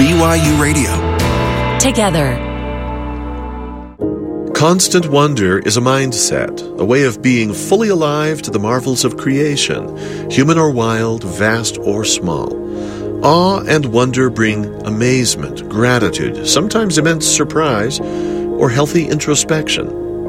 BYU Radio. Together. Constant wonder is a mindset, a way of being fully alive to the marvels of creation, human or wild, vast or small. Awe and wonder bring amazement, gratitude, sometimes immense surprise, or healthy introspection.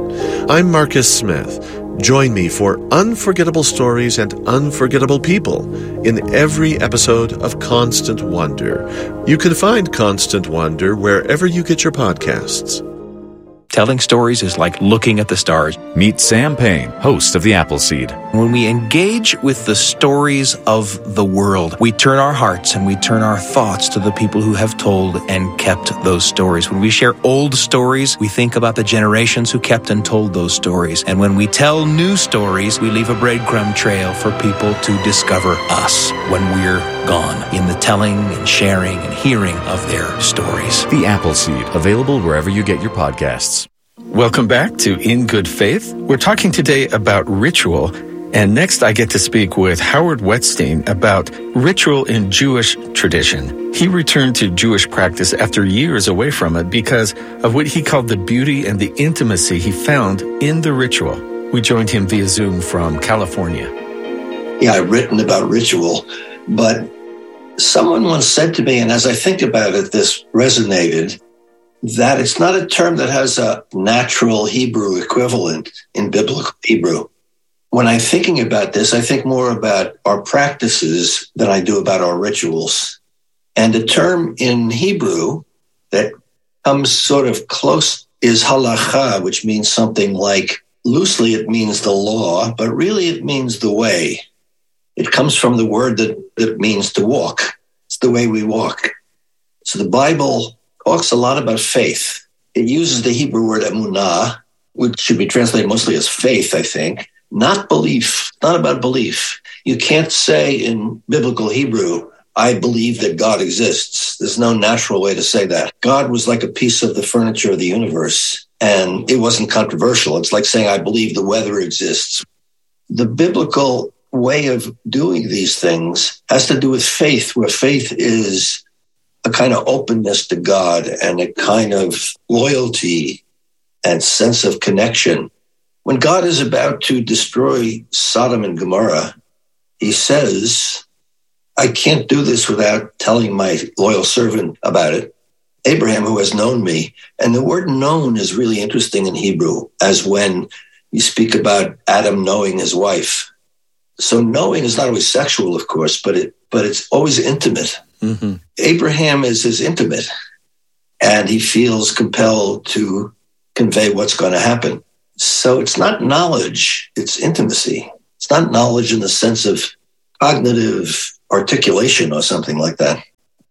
I'm Marcus Smith. Join me for unforgettable stories and unforgettable people in every episode of Constant Wonder. You can find Constant Wonder wherever you get your podcasts. Telling stories is like looking at the stars. Meet Sam Payne, host of The Appleseed. When we engage with the stories of the world, we turn our hearts and we turn our thoughts to the people who have told and kept those stories. When we share old stories, we think about the generations who kept and told those stories. And when we tell new stories, we leave a breadcrumb trail for people to discover us when we're gone in the telling and sharing and hearing of their stories. The Appleseed, available wherever you get your podcasts. Welcome back to In Good Faith. We're talking today about ritual, and next I get to speak with Howard Wetstein about ritual in Jewish tradition. He returned to Jewish practice after years away from it because of what he called the beauty and the intimacy he found in the ritual. We joined him via Zoom from California. Yeah, I've written about ritual, but someone once said to me, and as I think about it, this resonated, that it's not a term that has a natural Hebrew equivalent in biblical Hebrew. When I'm thinking about this, I think more about our practices than I do about our rituals. And the term in Hebrew that comes sort of close is halacha, which means something like, loosely it means the law, but really it means the way. It comes from the word that means to walk. It's the way we walk. So the Bible talks a lot about faith. It uses the Hebrew word emunah, which should be translated mostly as faith, I think, not belief, not about belief. You can't say in biblical Hebrew, I believe that God exists. There's no natural way to say that. God was like a piece of the furniture of the universe, and it wasn't controversial. It's like saying, I believe the weather exists. The biblical way of doing these things has to do with faith, where faith is a kind of openness to God and a kind of loyalty and sense of connection. When God is about to destroy Sodom and Gomorrah, he says, I can't do this without telling my loyal servant about it, Abraham, who has known me. And the word known is really interesting in Hebrew, as when you speak about Adam knowing his wife. So knowing is not always sexual, of course, but it's always intimate. Mm-hmm. Abraham is his intimate, and he feels compelled to convey what's going to happen. So it's not knowledge, it's intimacy. It's not knowledge in the sense of cognitive articulation or something like that.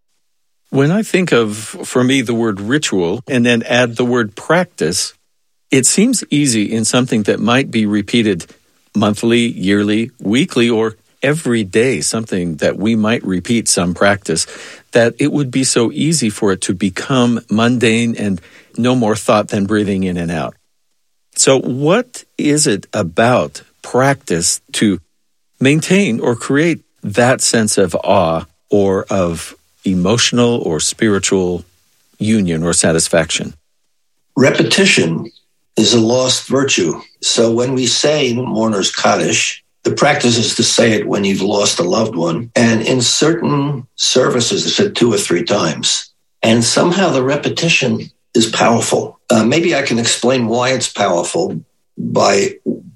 When I think of, for me, the word ritual and then add the word practice, it seems easy in something that might be repeated monthly, yearly, weekly, or every day, something that we might repeat some practice, that it would be so easy for it to become mundane and no more thought than breathing in and out. So what is it about practice to maintain or create that sense of awe or of emotional or spiritual union or satisfaction? Repetition is a lost virtue. So when we say Mourner's Kaddish, the practice is to say it when you've lost a loved one. And in certain services, it's said 2 or 3 times. And somehow the repetition is powerful. Maybe I can explain why it's powerful by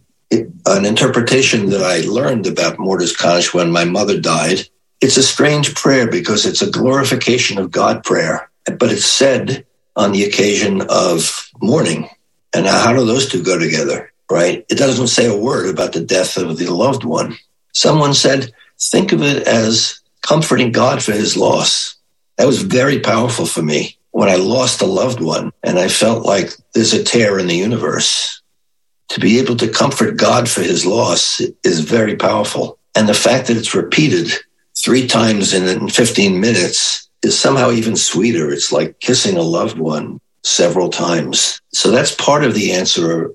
an interpretation that I learned about Mourner's Kaddish when my mother died. It's a strange prayer because it's a glorification of God prayer, but it's said on the occasion of mourning. And how do those two go together? Right? It doesn't say a word about the death of the loved one. Someone said, think of it as comforting God for his loss. That was very powerful for me when I lost a loved one and I felt like there's a tear in the universe. To be able to comfort God for his loss is very powerful. And the fact that it's repeated 3 times in 15 minutes is somehow even sweeter. It's like kissing a loved one several times. So that's part of the answer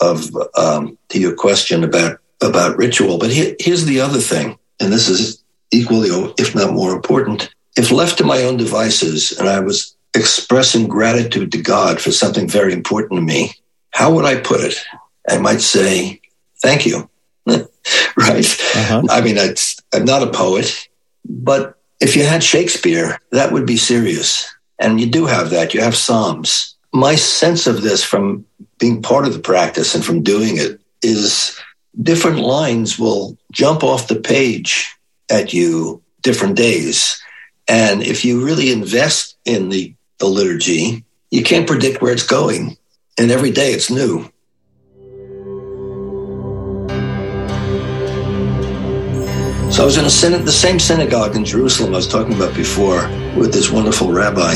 to your question about ritual. But here's the other thing, and this is equally, if not more important. if left to my own devices and I was expressing gratitude to God for something very important to me, how would I put it? I might say, thank you. Right? Uh-huh. I mean, I'm not a poet, but if you had Shakespeare, that would be serious. And you do have that. You have Psalms. My sense of this from being part of the practice and from doing it is different lines will jump off the page at you different days. And if you really invest in the liturgy, you can't predict where it's going. And every day it's new. So I was in the same synagogue in Jerusalem I was talking about before with this wonderful rabbi.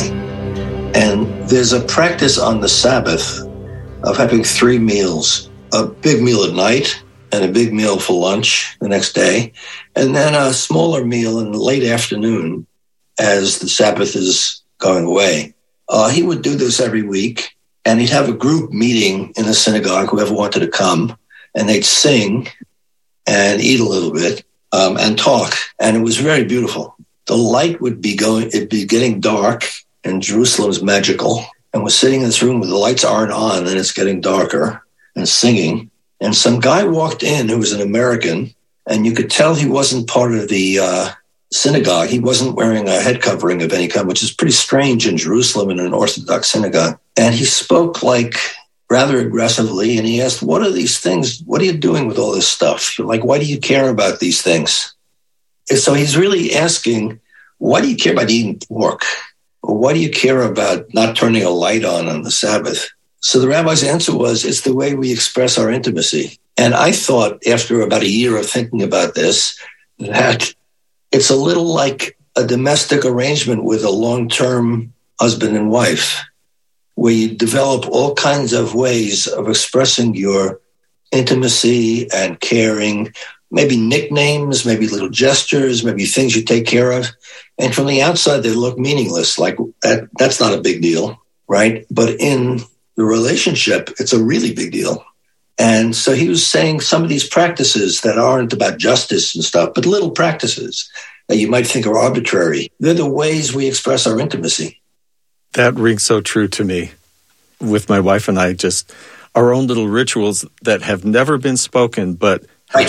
And there's a practice on the Sabbath of having 3 meals, a big meal at night and a big meal for lunch the next day, and then a smaller meal in the late afternoon as the Sabbath is going away. He would do this every week, and he'd have a group meeting in the synagogue, whoever wanted to come, and they'd sing and eat a little bit and talk, and it was very beautiful. The light would be it'd be getting dark, and Jerusalem's magical, and we're sitting in this room where the lights aren't on, and it's getting darker, and singing, and some guy walked in who was an American, and you could tell he wasn't part of the synagogue. He wasn't wearing a head covering of any kind, which is pretty strange in Jerusalem in an Orthodox synagogue. And he spoke rather aggressively, and he asked, what are these things? What are you doing with all this stuff? Like, why do you care about these things? And so he's really asking, why do you care about eating pork? Or why do you care about not turning a light on the Sabbath? So the rabbi's answer was, it's the way we express our intimacy. And I thought, after about a year of thinking about this, that it's a little like a domestic arrangement with a long-term husband and wife, where you develop all kinds of ways of expressing your intimacy and caring, maybe nicknames, maybe little gestures, maybe things you take care of. And from the outside, they look meaningless, like that's not a big deal, right? But in the relationship, it's a really big deal. And so he was saying some of these practices that aren't about justice and stuff, but little practices that you might think are arbitrary, they're the ways we express our intimacy. That rings so true to me. With my wife and I, just our own little rituals that have never been spoken, but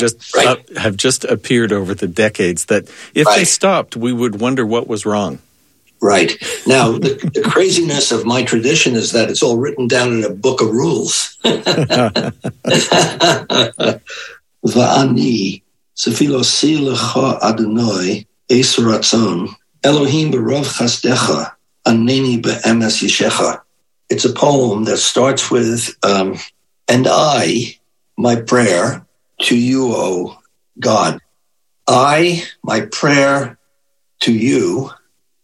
have just appeared over the decades, that if they stopped, we would wonder what was wrong. Right. Now, the craziness of my tradition is that it's all written down in a book of rules. Va'ani, sefilosi lecha Adonai, es ratzon, Elohim b'rov chasdecha, aneni be'emes yishecha. It's a poem that starts with, and I, my prayer to you, O God. I, my prayer to you,